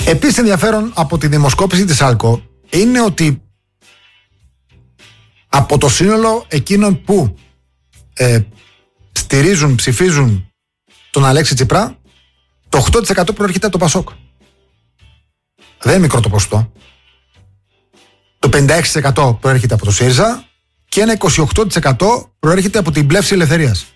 Επίσης ενδιαφέρον από τη δημοσκόπηση της ΑΛΚΟ είναι ότι από το σύνολο εκείνων που στηρίζουν, ψηφίζουν τον Αλέξη Τσίπρα, το 8% προέρχεται από το ΠΑΣΟΚ. Δεν είναι μικρό το ποσοστό. Το 56% προέρχεται από το ΣΥΡΙΖΑ και ένα 28% προέρχεται από την Πλεύση Ελευθερίας.